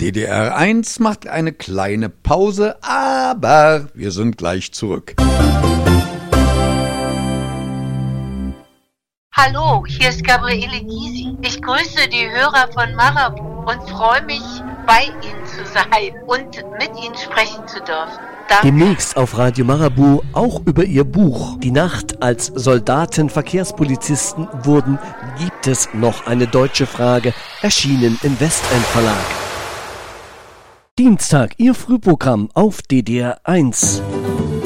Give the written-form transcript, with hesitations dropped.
DDR 1 macht eine kleine Pause, aber wir sind gleich zurück. Hallo, hier ist Gabriele Gysi. Ich grüße die Hörer von Marabu und freue mich, bei Ihnen zu sein und mit Ihnen sprechen zu dürfen. Danke. Demnächst auf Radio Marabu auch über Ihr Buch Die Nacht, als Soldaten Verkehrspolizisten wurden, gibt es noch eine deutsche Frage, erschienen im Westend Verlag. Dienstag, Ihr Frühprogramm auf DDR 1.